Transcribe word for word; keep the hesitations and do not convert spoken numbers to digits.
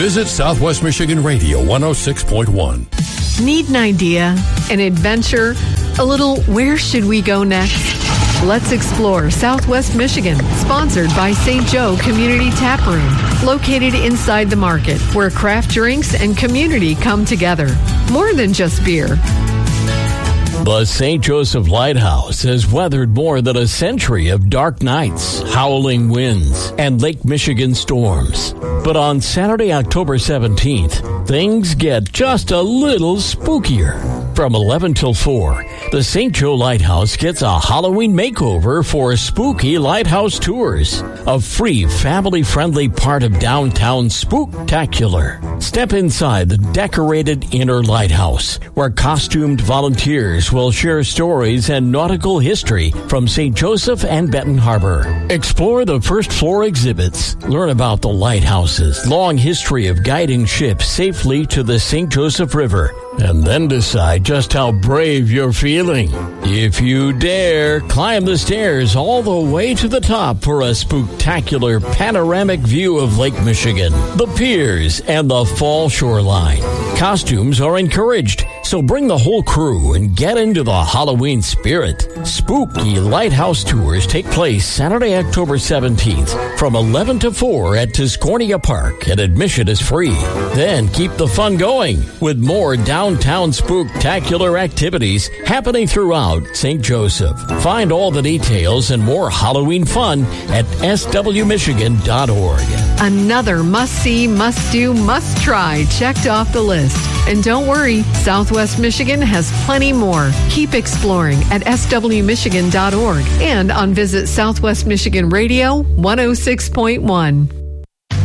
Visit Southwest Michigan Radio one oh six point one. Need an idea, an adventure, a little where should we go next? Let's explore Southwest Michigan, sponsored by Saint Joe Community Tap Room, located inside the market, where craft drinks and community come together. More than just beer. The Saint Joseph Lighthouse has weathered more than a century of dark nights, howling winds, and Lake Michigan storms. But on Saturday, October seventeenth, things get just a little spookier. From eleven till four, the Saint Joe Lighthouse gets a Halloween makeover for spooky lighthouse tours, a free family-friendly part of downtown spooktacular. Step inside the decorated inner lighthouse, where costumed volunteers will share stories and nautical history from Saint Joseph and Benton Harbor. Explore the first floor exhibits, learn about the lighthouse's long history of guiding ships safely to the Saint Joseph River, and then decide just how brave you're feeling. If you dare, climb the stairs all the way to the top for a spooktacular panoramic view of Lake Michigan, the piers, and the fall shoreline. Costumes are encouraged, so bring the whole crew and get into the Halloween spirit. Spooky lighthouse tours take place Saturday, October seventeenth from eleven to four at Tiscornia Park, and admission is free. Then keep the fun going with more downtown spooktacular activities happening throughout Saint Joseph. Find all the details and more Halloween fun at s w michigan dot org. Another must-see, must-do, must-try checked off the list. And don't worry, Southwest Michigan has plenty more. Keep exploring at s w michigan dot org and on Visit Southwest Michigan Radio one oh six point one.